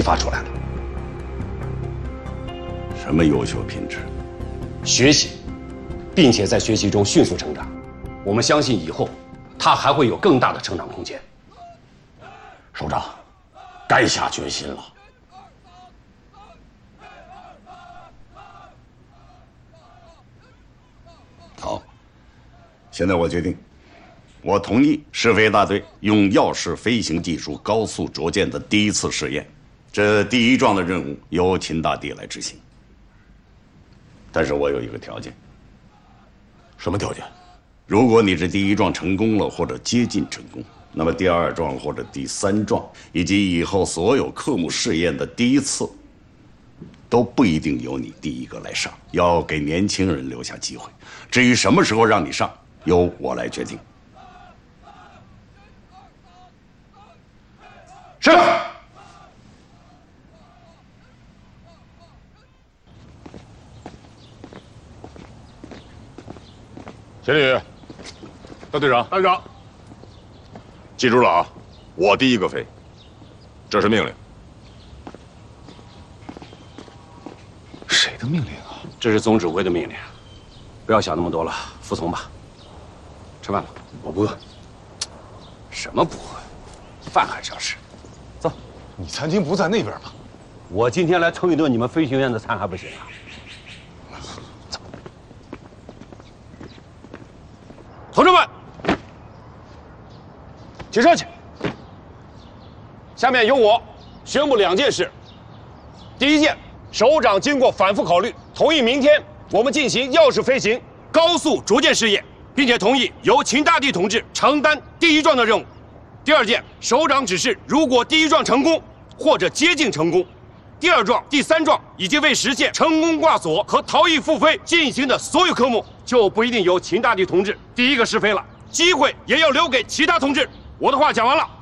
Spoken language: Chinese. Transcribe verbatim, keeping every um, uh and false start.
发出来的。 什么优秀品质？ 学习，并且在学习中迅速成长。我们相信以后他还会有更大的成长空间。 首长，该下决心了。好，现在我决定，我同意试飞大队用钥匙飞行技术高速着舰的第一次试验。这第一桩的任务由秦大帝来执行。但是我有一个条件。 什么条件？ 如果你这第一桩成功了，或者接近成功，那么第二桩或者第三桩，以及以后所有科目试验的第一次，都不一定由你第一个来上，要给年轻人留下机会。至于什么时候让你上，由我来决定。 是。田旅，大队长， 大队长， 记住了啊，我第一个飞，这是命令。 谁的命令啊？ 这是总指挥的命令，不要想那么多了，服从吧。吃饭吧。 我不饿。 什么不饿？饭还是要吃。走， 你餐厅不在那边吗？ 我今天来蹭一顿你们飞行员的餐还不行啊？同志们，起身去。下面由我宣布两件事。第一件，首长经过反复考虑，同意明天我们进行钥匙飞行高速着舰试验，并且同意由秦大帝同志承担第一桩的任务。第二件，首长指示，如果第一桩成功或者接近成功，第二桩、第三桩以及为实现成功挂锁和逃逸复飞进行的所有科目，就不一定由秦大帝同志第一个试飞了，机会也要留给其他同志。我的话讲完了。